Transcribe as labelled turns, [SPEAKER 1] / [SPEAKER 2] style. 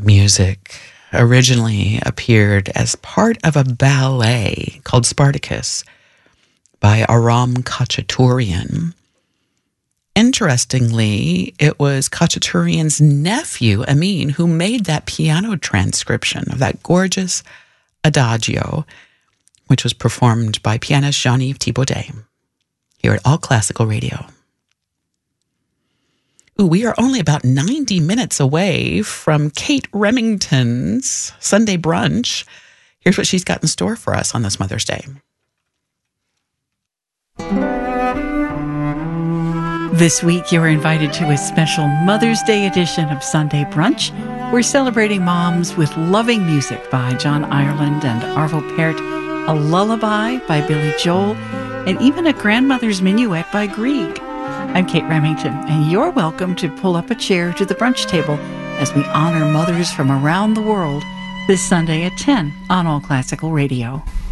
[SPEAKER 1] music originally appeared as part of a ballet called Spartacus by Aram Khachaturian. Interestingly, it was Khachaturian's nephew, Amin, who made that piano transcription of that gorgeous adagio, which was performed by pianist Jean-Yves Thibaudet here at All Classical Radio. Ooh, we are only about 90 minutes away from Kate Remington's Sunday brunch. Here's what she's got in store for us on this Mother's Day.
[SPEAKER 2] This week, you're invited to a special Mother's Day edition of Sunday Brunch. We're celebrating moms with loving music by John Ireland and Arvo Pärt, a lullaby by Billy Joel, and even a grandmother's minuet by Grieg. I'm Kate Remington, and you're welcome to pull up a chair to the brunch table as we honor mothers from around the world this Sunday at 10 on All Classical Radio.